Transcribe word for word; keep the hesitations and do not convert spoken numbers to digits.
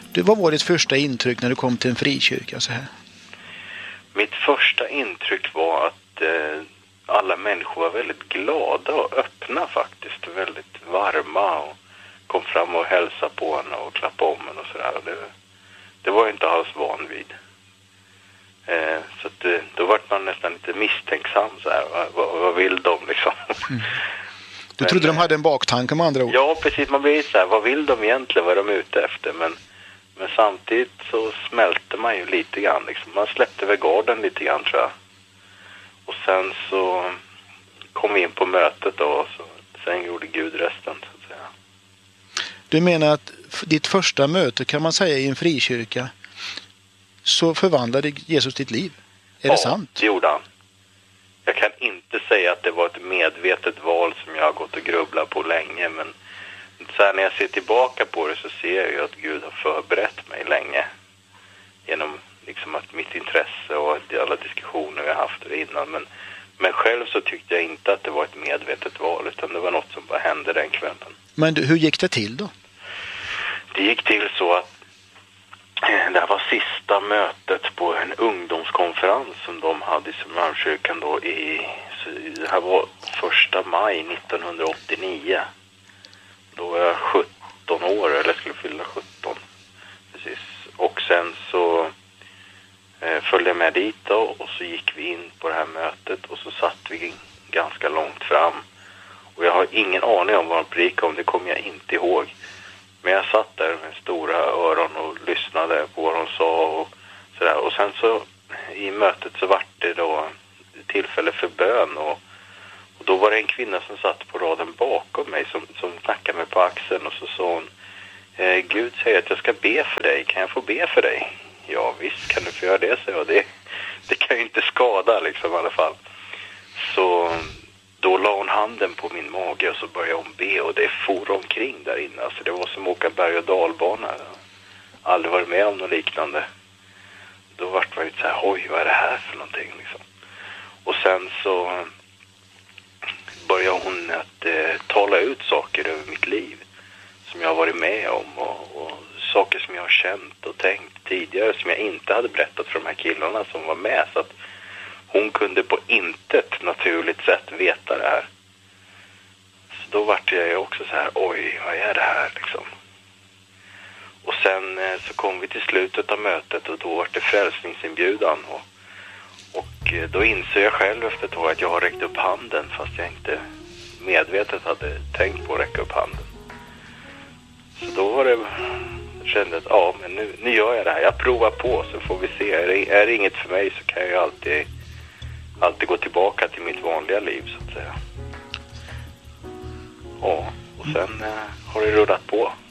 Du, vad var ditt första intryck när du kom till en frikyrka så här? Mitt första intryck var att eh, alla människor var väldigt glada och öppna faktiskt. Väldigt varma och kom fram och hälsade på en och klappade om en och sådär. Det, det var jag inte alls van vid. Eh, så att, eh, då var man nästan lite misstänksam så här. Vad, vad, vad vill de liksom? Mm. Du trodde men, de hade en baktanke med andra ord? Ja, precis. Man blir så här, vad vill de egentligen? Vad är de ute efter? Men, men samtidigt så smälte man ju lite grann. Liksom. Man släppte väl garden lite grann tror jag. Och sen så kom vi in på mötet då. Och så, sen gjorde Gud resten så att säga. Du menar att ditt första möte kan man säga i en frikyrka så förvandlade Jesus ditt liv? Är ja, det sant? Det gjorde han. Jag kan inte säga att det var ett medvetet val som jag har gått och grubblat på länge. Men så här, när jag ser tillbaka på det så ser jag ju att Gud har förberett mig länge. Genom liksom att mitt intresse och alla diskussioner vi har haft det innan. Men, men själv så tyckte jag inte att det var ett medvetet val utan det var något som bara hände den kvällen. Men hur gick det till då? Det gick till så att det här var sista mötet på en ungdomskonferens som de hade i Södermalmskyrkan då i, det här var första maj nittonhundraåttionio. Då var jag sjutton år, eller skulle fylla sjutton. Precis. Och sen så eh, följde jag med dit då, och så gick vi in på det här mötet och så satt vi ganska långt fram. Och jag har ingen aning om vad de predikade om, det kommer jag inte ihåg. Men jag satt där med stora öron och lyssnade på vad de sa och sådär. Och sen så i mötet så var det då tillfälle för bön. Och, och då var det en kvinna som satt på raden bakom mig som, som knackade mig på axeln. Och så sa hon, eh, Gud säger att jag ska be för dig. Kan jag få be för dig? Ja visst kan du få göra det, så jag. Det, det kan ju inte skada liksom i alla fall. Så... Då la hon handen på min mage och så började hon be och det for omkring där inne. Alltså det var som att åka berg- och dalbana. Aldrig varit med om något liknande. Då var man ju så här, oj vad är det här för någonting liksom. Och sen så började hon att eh, tala ut saker över mitt liv. Som jag har varit med om och, och saker som jag har känt och tänkt tidigare. Som jag inte hade berättat för de här killarna som var med. Så att hon kunde på intet naturligt sätt veta det här. Så då var jag ju också så här, oj, vad är det här liksom? Och sen så kom vi till slutet av mötet och då var det frälsningsinbjudan. Och, och då inser jag själv efter ett tag att jag har räckt upp handen fast jag inte medvetet hade tänkt på att räcka upp handen. Så då var det, jag kände att ja, men nu, nu gör jag det här. Jag provar på så får vi se. Är det, är det inget för mig så kan jag ju alltid... alltid gå tillbaka till mitt vanliga liv så att säga. Ja, och sen eh, har det rullat på.